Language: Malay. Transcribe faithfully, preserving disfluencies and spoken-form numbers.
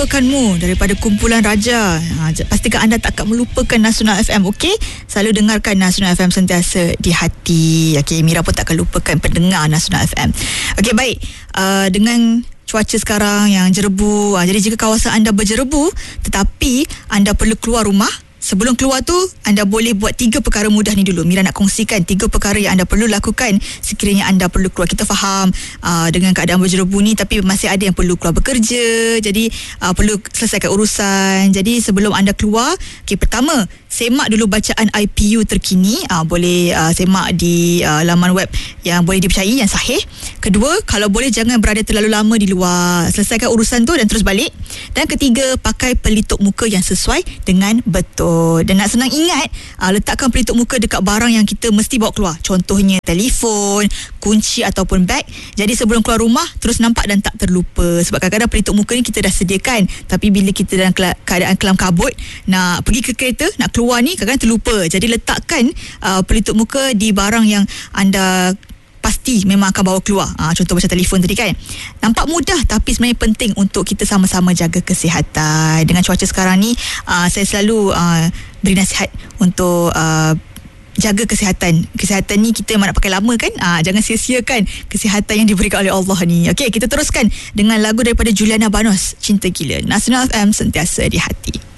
Melupakanmu daripada kumpulan Raja. Ha, pastikan anda tak akan melupakan Nasional F M, okey? Selalu dengarkan Nasional F M sentiasa di hati. Okey, Mira pun tak akan lupakan pendengar Nasional F M. Okey, baik. Uh, dengan cuaca sekarang yang jerebu, uh, jadi jika kawasan anda berjerebu tetapi anda perlu keluar rumah, sebelum keluar tu, anda boleh buat tiga perkara mudah ni dulu. Mira nak kongsikan tiga perkara yang anda perlu lakukan sekiranya anda perlu keluar. Kita faham uh, dengan keadaan berjerebu ni, tapi masih ada yang perlu keluar bekerja. Jadi uh, perlu selesaikan urusan. Jadi sebelum anda keluar, okay, pertama, semak dulu bacaan I P U terkini. uh, Boleh uh, semak di uh, laman web yang boleh dipercayai, yang sahih. Kedua, kalau boleh jangan berada terlalu lama di luar. Selesaikan urusan tu dan terus balik. Dan ketiga, pakai pelitup muka yang sesuai dengan betul. Dan nak senang ingat, uh, letakkan pelitup muka dekat barang yang kita mesti bawa keluar. Contohnya telefon, kunci ataupun beg. Jadi sebelum keluar rumah, terus nampak dan tak terlupa. Sebab kadang-kadang pelitup muka ni kita dah sediakan, tapi bila kita dalam keadaan kelam kabut, nak pergi ke kereta, nak keluar ni, kadang-kadang terlupa. Jadi letakkan uh, pelitup muka di barang yang anda pasti memang akan bawa keluar. Ha, contoh macam telefon tadi kan. Nampak mudah, tapi sebenarnya penting untuk kita sama-sama jaga kesihatan. Dengan cuaca sekarang ni, uh, saya selalu uh, beri nasihat untuk uh, jaga kesihatan. Kesihatan ni kita memang nak pakai lama kan. uh, Jangan sia-siakan kesihatan yang diberikan oleh Allah ni. Okey, kita teruskan dengan lagu daripada Juliana Banos, Cinta Gila. Nasional F M sentiasa di hati.